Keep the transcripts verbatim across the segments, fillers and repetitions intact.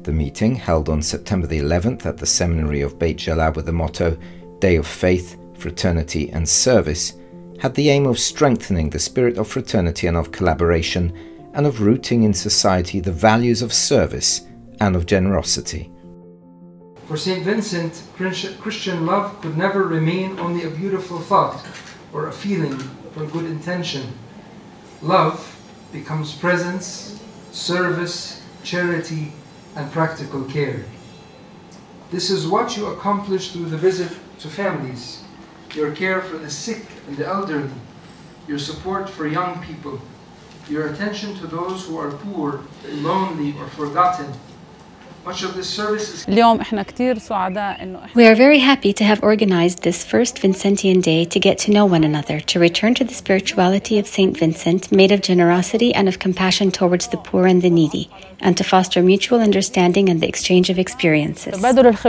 The meeting, held on September the eleventh at the seminary of Beit Jala with the motto Day of Faith, Fraternity and Service, had the aim of strengthening the spirit of fraternity and of collaboration, and of rooting in society the values of service and of generosity. For Saint Vincent, Christian love could never remain only a beautiful thought or a feeling or good intention. Love becomes presence, service, charity, and practical care. This is what you accomplish through the visit to families, your care for the sick and the elderly, your support for young people, your attention to those who are poor, lonely, or forgotten. Much of this service is... We are very happy to have organized this first Vincentian Day to get to know one another, to return to the spirituality of Saint Vincent, made of generosity and of compassion towards the poor and the needy, and to foster mutual understanding and the exchange of experiences.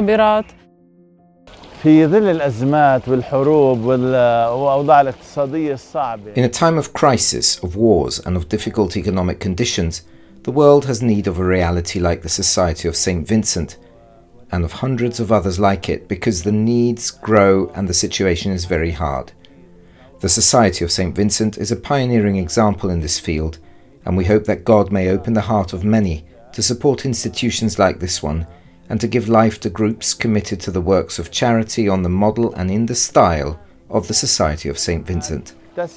In a time of crisis, of wars, and of difficult economic conditions, the world has need of a reality like the Society of Saint Vincent, and of hundreds of others like it, because the needs grow and the situation is very hard. The Society of Saint Vincent is a pioneering example in this field, and we hope that God may open the heart of many to support institutions like this one, and to give life to groups committed to the works of charity on the model and in the style of the Society of Saint Vincent.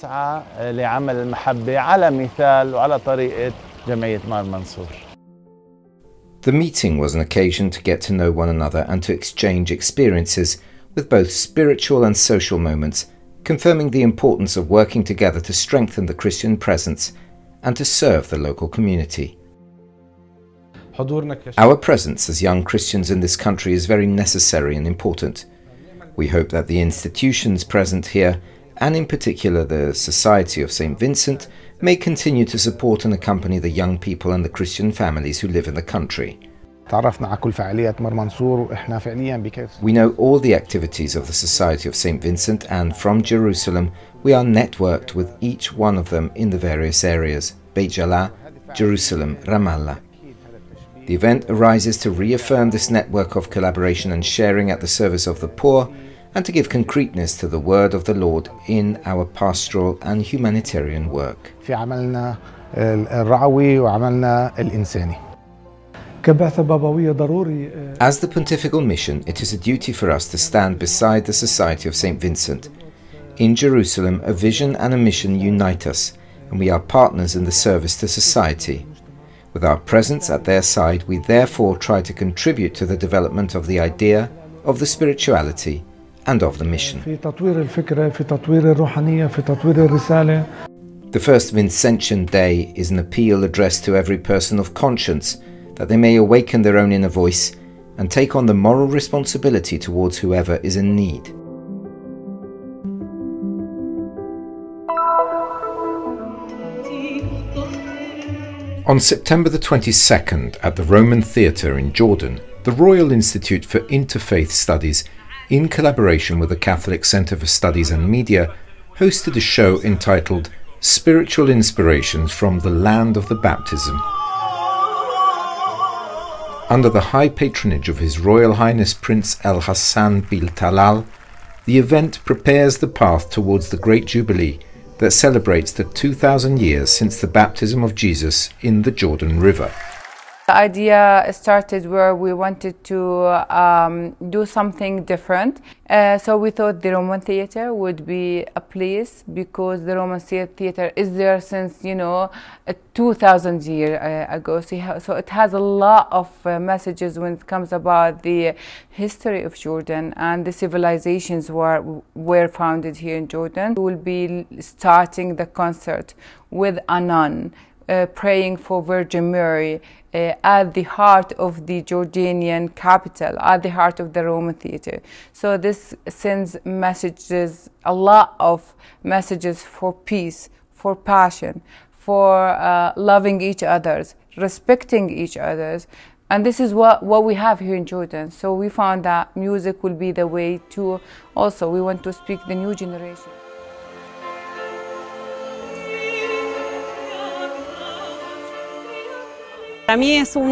The meeting was an occasion to get to know one another and to exchange experiences with both spiritual and social moments, confirming the importance of working together to strengthen the Christian presence and to serve the local community. Our presence as young Christians in this country is very necessary and important. We hope that the institutions present here, and in particular the Society of Saint Vincent, may continue to support and accompany the young people and the Christian families who live in the country. We know all the activities of the Society of Saint Vincent, and from Jerusalem we are networked with each one of them in the various areas: Beit Jala, Jerusalem, Ramallah. The event arises to reaffirm this network of collaboration and sharing at the service of the poor, and to give concreteness to the word of the Lord in our pastoral and humanitarian work. As the pontifical mission, it is a duty for us to stand beside the Society of Saint Vincent. In Jerusalem, a vision and a mission unite us, and we are partners in the service to society. With our presence at their side, we therefore try to contribute to the development of the idea, of the spirituality, and of the mission. The first Vincentian Day is an appeal addressed to every person of conscience, that they may awaken their own inner voice and take on the moral responsibility towards whoever is in need. On September the twenty-second, at the Roman Theatre in Jordan, the Royal Institute for Interfaith Studies, in collaboration with the Catholic Centre for Studies and Media, hosted a show entitled Spiritual Inspirations from the Land of the Baptism. Under the high patronage of His Royal Highness Prince Al Hassan bil Talal, the event prepares the path towards the Great Jubilee that celebrates the two thousand years since the baptism of Jesus in the Jordan River. The idea started where we wanted to um, do something different. Uh, so we thought the Roman Theatre would be a place, because the Roman Theatre is there since, you know, two thousand years uh, ago. So it has a lot of uh, messages when it comes about the history of Jordan, and the civilizations were, were founded here in Jordan. We will be starting the concert with a nun uh, praying for Virgin Mary, Uh, at the heart of the Jordanian capital, at the heart of the Roman Theatre. So this sends messages, a lot of messages for peace, for passion, for uh, loving each other, respecting each other. And this is what, what we have here in Jordan. So we found that music will be the way to, also we want to speak the new generation. Para mí es un